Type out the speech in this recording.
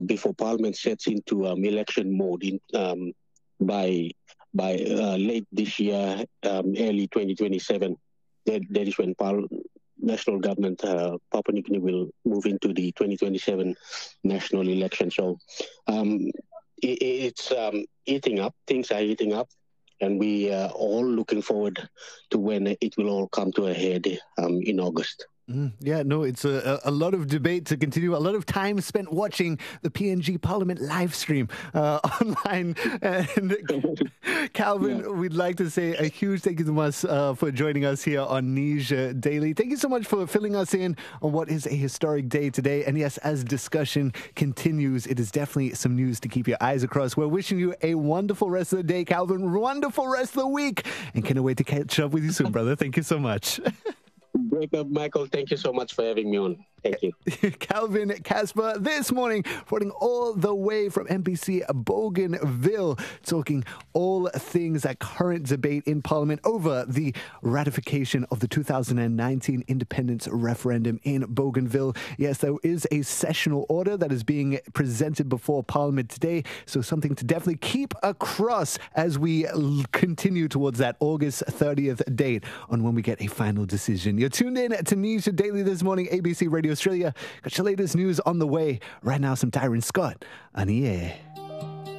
before Parliament sets into election mode by late this year, early 2027. That is when national government, Papua New Guinea, will move into the 2027 national election. So it's eating up. Things are eating up. And we are all looking forward to when it will all come to a head in August. Yeah, no, it's a lot of debate to continue, a lot of time spent watching the PNG Parliament live stream online. And Calvin, we'd like to say a huge thank you to us for joining us here on Niger Daily. Thank you so much for filling us in on what is a historic day today. And yes, as discussion continues, it is definitely some news to keep your eyes across. We're wishing you a wonderful rest of the day, Calvin, wonderful rest of the week, and can't wait to catch up with you soon, brother. Thank you so much. Break up, Michael. Thank you so much for having me on. Thank you. Calvin Casper this morning, reporting all the way from MPC Bougainville, talking all things that current debate in Parliament over the ratification of the 2019 independence referendum in Bougainville. Yes, there is a sessional order that is being presented before Parliament today, so something to definitely keep across as we continue towards that August 30th date on when we get a final decision. You're tuned in to Niger Daily this morning, ABC Radio Australia. Got your latest news on the way. Right now, some Tyron Scott on the air.